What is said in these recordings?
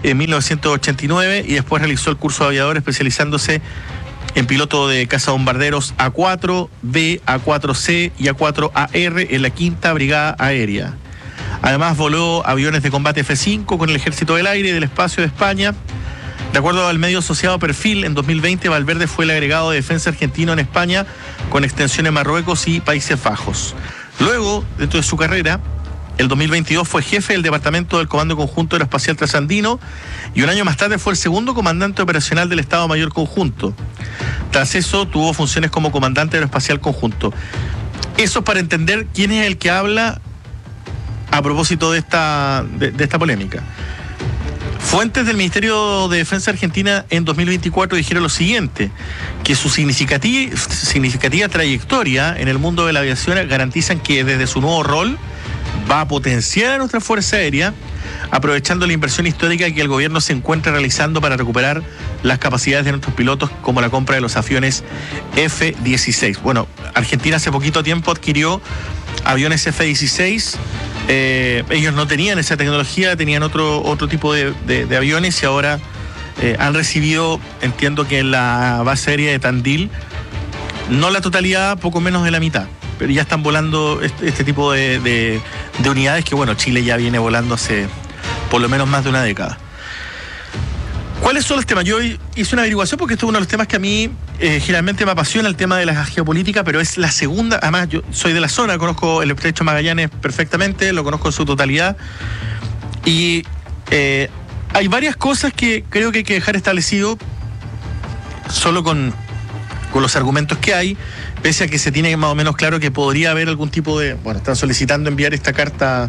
en 1989 y después realizó el curso de aviador especializándose en piloto de cazabombarderos A4, B, A4C y A4AR en la 5ª Brigada Aérea. Además voló aviones de combate F-5 con el Ejército del Aire y del Espacio de España. De acuerdo al medio asociado Perfil, en 2020 Valverde fue el agregado de defensa argentino en España con extensión en Marruecos y Países Bajos. Luego, dentro de su carrera, el 2022 fue jefe del Departamento del Comando Conjunto Aeroespacial Trasandino y un año más tarde fue el segundo comandante operacional del Estado Mayor Conjunto. Tras eso tuvo funciones como comandante aeroespacial conjunto. Eso es para entender quién es el que habla a propósito de esta polémica. Fuentes del Ministerio de Defensa Argentina en 2024 dijeron lo siguiente, que su significativa trayectoria en el mundo de la aviación garantizan que desde su nuevo rol va a potenciar a nuestra Fuerza Aérea, aprovechando la inversión histórica que el gobierno se encuentra realizando para recuperar las capacidades de nuestros pilotos, como la compra de los aviones F-16. Bueno, Argentina hace poquito tiempo adquirió aviones F-16. Ellos no tenían esa tecnología, tenían otro tipo de aviones y ahora han recibido, entiendo que en la base aérea de Tandil, no la totalidad, poco menos de la mitad. Pero ya están volando este tipo de unidades que, bueno, Chile ya viene volando hace por lo menos más de una década. ¿Cuáles son los temas? Yo hice una averiguación porque esto es uno de los temas que a mí generalmente me apasiona, el tema de la geopolítica, pero es la segunda. Además, yo soy de la zona, conozco el Estrecho de Magallanes perfectamente, lo conozco en su totalidad. Y hay varias cosas que creo que hay que dejar establecido solo con los argumentos que hay, pese a que se tiene más o menos claro que podría haber algún tipo de... Bueno, están solicitando enviar esta carta,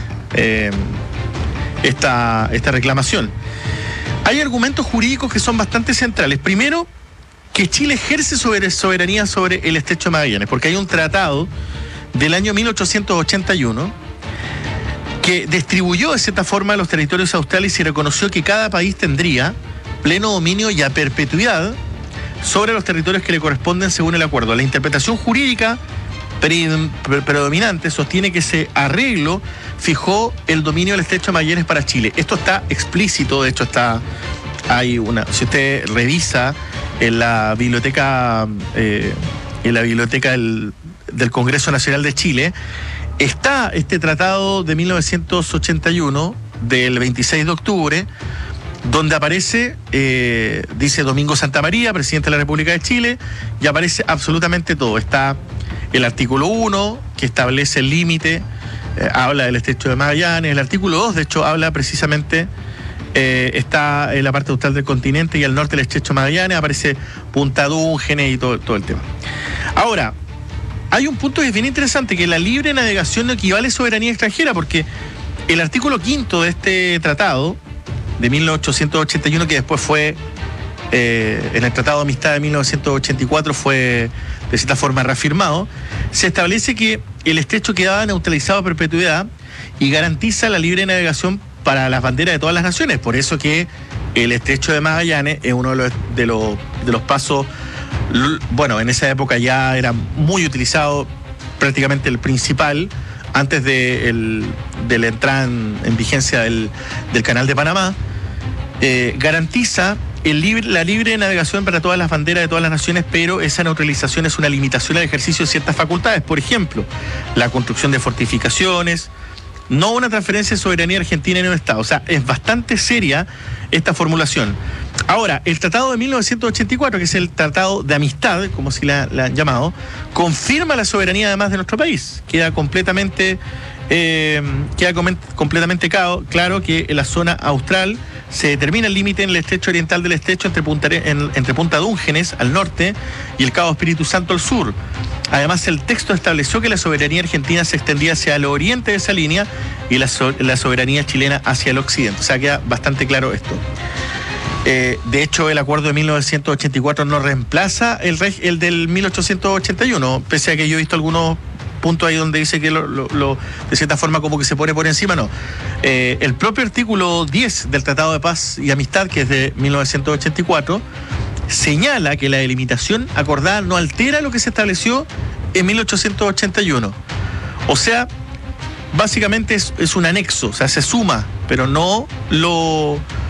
esta reclamación. Hay argumentos jurídicos que son bastante centrales. Primero, que Chile ejerce soberanía sobre el Estrecho de Magallanes, porque hay un tratado del año 1881 que distribuyó de cierta forma los territorios australes y reconoció que cada país tendría pleno dominio y a perpetuidad sobre los territorios que le corresponden según el acuerdo. La interpretación jurídica predominante sostiene que ese arreglo fijó el dominio del Estrecho de Magallanes para Chile. Esto está explícito, de hecho si usted revisa en la biblioteca del Congreso Nacional de Chile, está este tratado de 1981 del 26 de octubre, donde aparece, dice Domingo Santamaría, presidente de la República de Chile, y aparece absolutamente todo. Está el artículo 1, que establece el límite, habla del Estrecho de Magallanes. El artículo 2, de hecho, habla precisamente, está en la parte austral del continente y al norte del Estrecho de Magallanes, aparece Punta Dúngenes y todo el tema. Ahora, hay un punto que es bien interesante, que la libre navegación no equivale a soberanía extranjera, porque el artículo 5 de este tratado, de 1881, que después fue, en el Tratado de Amistad de 1984, fue de cierta forma reafirmado, se establece que el estrecho quedaba neutralizado a perpetuidad y garantiza la libre navegación para las banderas de todas las naciones. Por eso que el Estrecho de Magallanes es uno de los pasos, bueno, en esa época ya era muy utilizado, prácticamente el principal, antes de la entrada en vigencia del Canal de Panamá. Garantiza la libre navegación para todas las banderas de todas las naciones, pero esa neutralización es una limitación al ejercicio de ciertas facultades. Por ejemplo, la construcción de fortificaciones, no una transferencia de soberanía argentina en un Estado. O sea, es bastante seria esta formulación. Ahora, el Tratado de 1984, que es el Tratado de Amistad, como se le han llamado, confirma la soberanía además de nuestro país. Queda completamente claro que en la zona austral se determina el límite en el estrecho oriental del estrecho entre Punta Dúngenes al norte y el Cabo Espíritu Santo al sur. Además, el texto estableció que la soberanía argentina se extendía hacia el oriente de esa línea y la soberanía chilena hacia el occidente. O sea, queda bastante claro esto. De hecho, el acuerdo de 1984 no reemplaza el del 1881, pese a que yo he visto algunos puntos ahí donde dice que de cierta forma como que se pone por encima. No. El propio artículo 10 del Tratado de Paz y Amistad, que es de 1984, señala que la delimitación acordada no altera lo que se estableció en 1881. O sea, básicamente es un anexo, o sea, se suma, pero no lo